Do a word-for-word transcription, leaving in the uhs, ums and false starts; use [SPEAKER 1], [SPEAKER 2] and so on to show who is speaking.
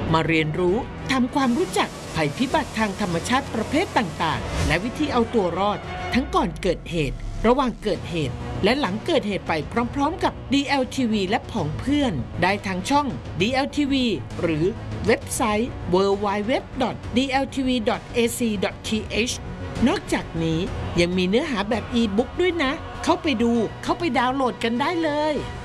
[SPEAKER 1] มาเรียนรู้ทำความรู้จักภัยพิบัติทางธรรมชาติประเภทต่างๆและวิธีเอาตัวรอดทั้งก่อนเกิดเหตุระหว่างเกิดเหตุและหลังเกิดเหตุไปพร้อมๆกับ ดี แอล ที วี และผองเพื่อนได้ทางช่อง ดี แอล ที วี หรือเว็บไซต์ ดับเบิลยู ดับเบิลยู ดับเบิลยู ดอท ดี แอล ที วี ดอท เอ ซี ดอท ที เอช นอกจากนี้ยังมีเนื้อหาแบบอีบุ๊กด้วยนะเข้าไปดูเข้าไปดาวน์โหลดกันได้เลย